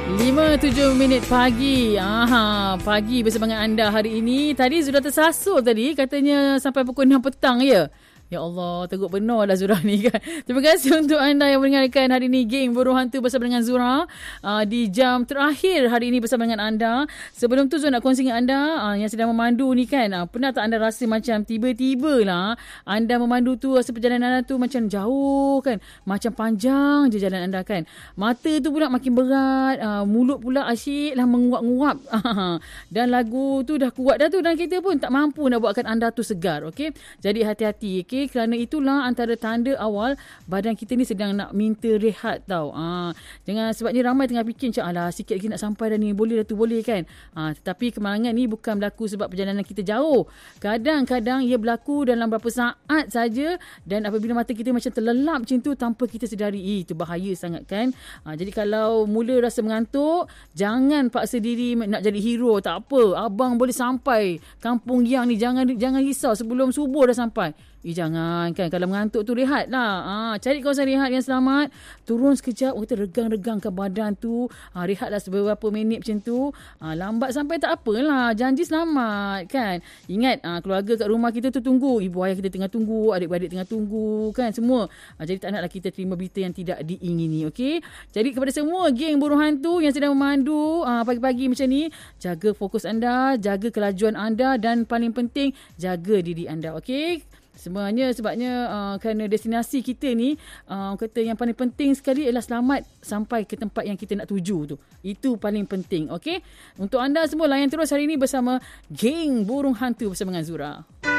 5:07 pagi. Pagi bersama dengan anda hari ini. Tadi sudah tersasul tadi katanya sampai pukul 6 petang ya. Ya Allah, teruk benar dah Zura ni kan. Terima kasih untuk anda yang mendengarkan hari ini Geng Burung Hantu bersama dengan Zura di jam terakhir hari ini bersama dengan anda. Sebelum tu Zura nak kongsi dengan anda yang sedang memandu ni kan. Pernah tak anda rasa macam tiba-tiba lah anda memandu tu, rasa perjalanan anda tu macam jauh kan. Macam panjang je jalan anda kan. Mata tu pula makin berat, mulut pula asyik lah menguap-nguap. Dan lagu tu dah kuat dah tu dan kita pun tak mampu nak buatkan anda tu segar. Okay? Jadi hati-hati. Okay? Kerana itulah antara tanda awal badan kita ni sedang nak minta rehat tau. Jangan sebab ni ramai tengah fikir macam alah sikit lagi nak sampai dah ni, boleh dah tu, boleh kan. Tetapi kemalangan ni bukan berlaku sebab perjalanan kita jauh. Kadang-kadang ia berlaku dalam beberapa saat saja dan apabila mata kita macam terlelap macam tu tanpa kita sedari. Itu bahaya sangat kan. Jadi kalau mula rasa mengantuk, jangan paksa diri nak jadi hero. Tak apa, abang boleh sampai kampung yang ni. Jangan risau sebelum subuh dah sampai. Jangan kan. Kalau mengantuk tu rehat lah. Cari kawasan rehat yang selamat. Turun sekejap. Kita regang-regangkan badan tu. Rehatlah beberapa minit macam tu. Lambat sampai tak apalah. Janji selamat kan. Ingat keluarga kat rumah kita tu tunggu. Ibu ayah kita tengah tunggu. Adik-beradik tengah tunggu kan semua. Jadi tak naklah kita terima berita yang tidak diingini. Okey. Jadi kepada semua geng Burung Hantu yang sedang memandu pagi-pagi macam ni. Jaga fokus anda. Jaga kelajuan anda. Dan paling penting jaga diri anda. Okey. Sebenarnya sebabnya kerana destinasi kita ni kata yang paling penting sekali ialah selamat sampai ke tempat yang kita nak tuju tu. Itu paling penting. Okey. Untuk anda semua layan terus hari ini bersama Geng Burung Hantu bersama dengan Zura.